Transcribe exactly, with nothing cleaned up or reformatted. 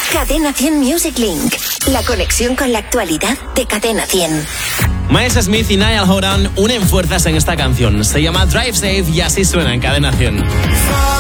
Cadena cien Music Link. La conexión con la actualidad de Cadena cien. Miles Smith y Niall Horan unen fuerzas en esta canción. Se llama Drive Safe y así suena en Cadena cien.